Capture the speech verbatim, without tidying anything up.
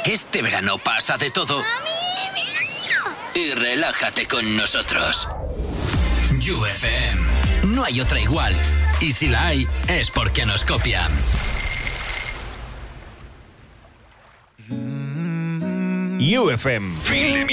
Este verano pasa de todo. Y relájate con nosotros. U F M. No hay otra igual. Y si la hay, es porque nos copian. U F M.